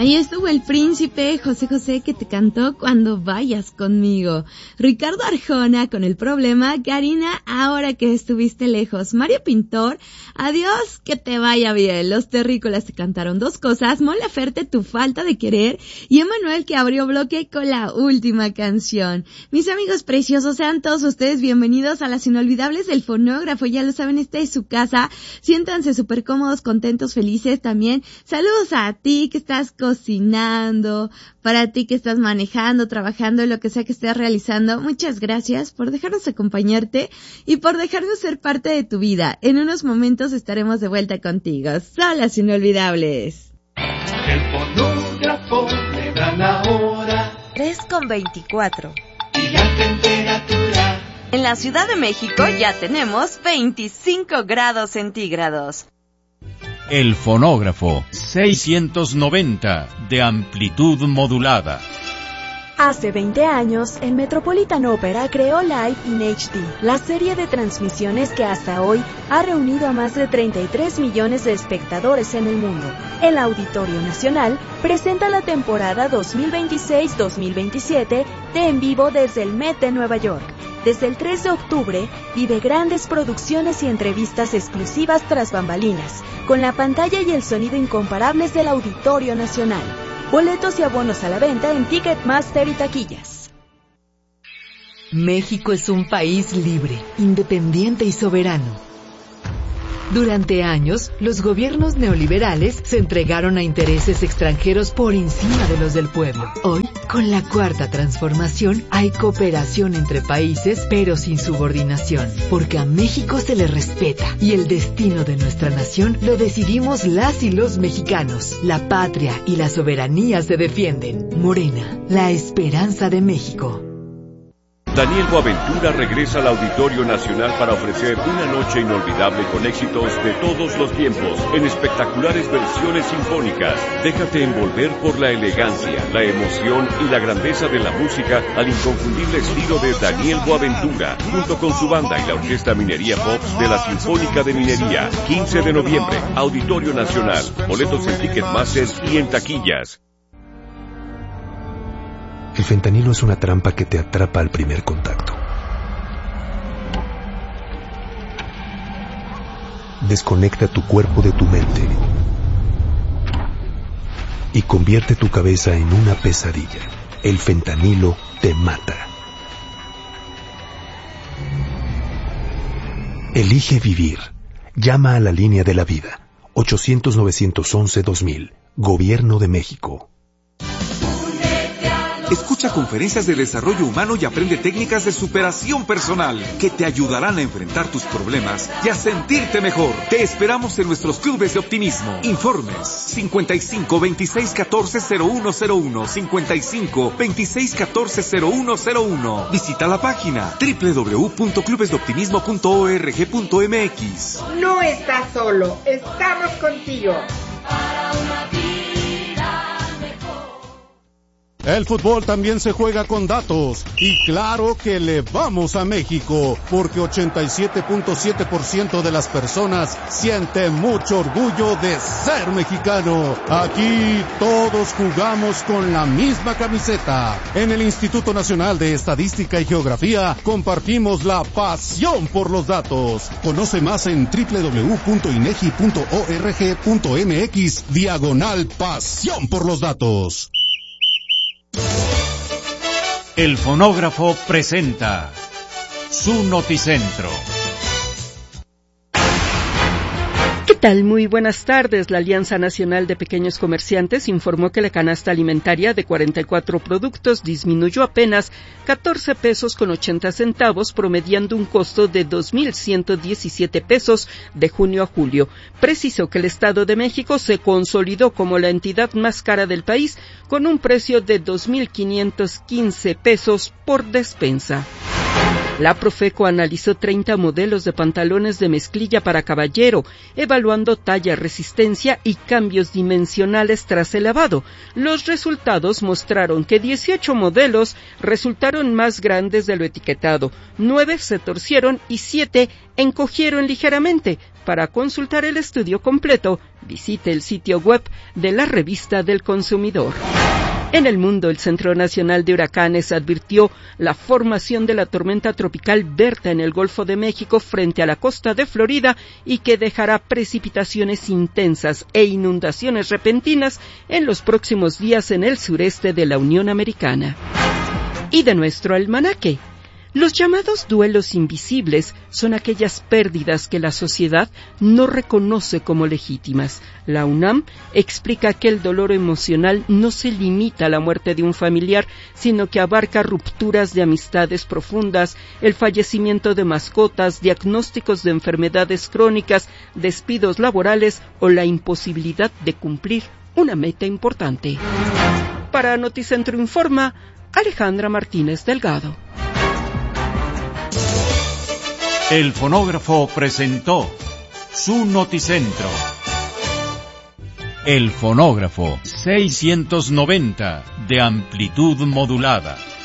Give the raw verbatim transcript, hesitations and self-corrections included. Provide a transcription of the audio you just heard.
Ahí estuvo el príncipe José José que te cantó Cuando vayas conmigo. Ricardo Arjona con El problema. Karina, ahora que estuviste lejos. Mario Pintor, adiós, que te vaya bien. Los Terrícolas te cantaron Dos cosas. Mon Laferte, Tu falta de querer. Y Emanuel que abrió bloque con la última canción. Mis amigos preciosos, sean todos ustedes bienvenidos a las inolvidables del fonógrafo. Ya lo saben, esta es su casa. Siéntanse súper cómodos, contentos, felices también. Saludos a ti que estás cocinando, para ti que estás manejando, trabajando, lo que sea que estés realizando. Muchas gracias por dejarnos acompañarte y por dejarnos ser parte de tu vida. En unos momentos estaremos de vuelta contigo. Son las inolvidables. El fonógrafo le dan la hora. tres con veinticuatro. Y la temperatura. En la Ciudad de México ya tenemos veinticinco grados centígrados. El fonógrafo seiscientos noventa de amplitud modulada. Hace veinte años, el Metropolitan Opera creó Live in H D, la serie de transmisiones que hasta hoy ha reunido a más de treinta y tres millones de espectadores en el mundo. El Auditorio Nacional presenta la temporada dos mil veintiséis dos mil veintisiete de En Vivo desde el Met de Nueva York. Desde el tres de octubre, vive grandes producciones y entrevistas exclusivas tras bambalinas, con la pantalla y el sonido incomparables del Auditorio Nacional. Boletos y abonos a la venta en Ticketmaster y taquillas. México es un país libre, independiente y soberano. Durante años, los gobiernos neoliberales se entregaron a intereses extranjeros por encima de los del pueblo. Hoy, con la cuarta transformación, hay cooperación entre países, pero sin subordinación, porque a México se le respeta y el destino de nuestra nación lo decidimos las y los mexicanos. La patria y la soberanía se defienden. Morena, la esperanza de México. Daniel Boaventura regresa al Auditorio Nacional para ofrecer una noche inolvidable con éxitos de todos los tiempos, en espectaculares versiones sinfónicas. Déjate envolver por la elegancia, la emoción y la grandeza de la música al inconfundible estilo de Daniel Boaventura, junto con su banda y la Orquesta Minería Pops de la Sinfónica de Minería. quince de noviembre, Auditorio Nacional. Boletos en Ticketmaster y en taquillas. El fentanilo es una trampa que te atrapa al primer contacto. Desconecta tu cuerpo de tu mente y convierte tu cabeza en una pesadilla. El fentanilo te mata. Elige vivir. Llama a la línea de la vida. ochocientos novecientos once dos mil. Gobierno de México. Escucha conferencias de desarrollo humano y aprende técnicas de superación personal que te ayudarán a enfrentar tus problemas y a sentirte mejor. Te esperamos en nuestros clubes de optimismo. Informes cincuenta y cinco veintiséis catorce cero uno cero uno, cincuenta y cinco veintiséis catorce cero uno cero uno. Visita la página doble u doble u doble u punto clubes de optimismo punto org punto m x. No estás solo, estamos contigo. Para una vida. El fútbol también se juega con datos, y claro que le vamos a México, porque ochenta y siete punto siete por ciento de las personas sienten mucho orgullo de ser mexicano. Aquí todos jugamos con la misma camiseta. En el Instituto Nacional de Estadística y Geografía compartimos la pasión por los datos. Conoce más en doble u doble u doble u punto inegi punto org punto m x diagonal pasión por los datos. El fonógrafo presenta su noticentro. ¿Qué tal? Muy buenas tardes. La Alianza Nacional de Pequeños Comerciantes informó que la canasta alimentaria de cuarenta y cuatro productos disminuyó apenas catorce pesos con ochenta centavos, promediando un costo de dos mil ciento diecisiete pesos de junio a julio. Precisó que el Estado de México se consolidó como la entidad más cara del país, con un precio de dos mil quinientos quince pesos por despensa. La Profeco analizó treinta modelos de pantalones de mezclilla para caballero, evaluando talla, resistencia y cambios dimensionales tras el lavado. Los resultados mostraron que dieciocho modelos resultaron más grandes de lo etiquetado, nueve se torcieron y siete encogieron ligeramente. Para consultar el estudio completo, Visite el sitio web de la Revista del Consumidor. En el mundo, el Centro Nacional de Huracanes advirtió la formación de la tormenta tropical Berta en el Golfo de México frente a la costa de Florida y que dejará precipitaciones intensas e inundaciones repentinas en los próximos días en el sureste de la Unión Americana. Y de nuestro almanaque. Los llamados duelos invisibles son aquellas pérdidas que la sociedad no reconoce como legítimas. La UNAM explica que el dolor emocional no se limita a la muerte de un familiar, sino que abarca rupturas de amistades profundas, el fallecimiento de mascotas, diagnósticos de enfermedades crónicas, despidos laborales o la imposibilidad de cumplir una meta importante. Para Noticentro Informa, Alejandra Martínez Delgado. El fonógrafo presentó su Noticentro. El fonógrafo seiscientos noventa de amplitud modulada.